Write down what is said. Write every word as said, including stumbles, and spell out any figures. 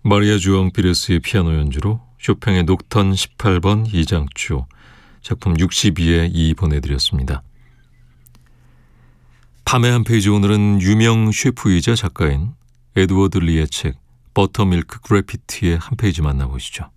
마리아 주앙 피레스의 피아노 연주로 쇼팽의 녹턴 십팔 번 이 장조 작품 육십이의 이 보내드렸습니다. 밤의 한 페이지, 오늘은 유명 셰프이자 작가인 에드워드 리의 책 버터밀크 그래피티의 한 페이지 만나보시죠.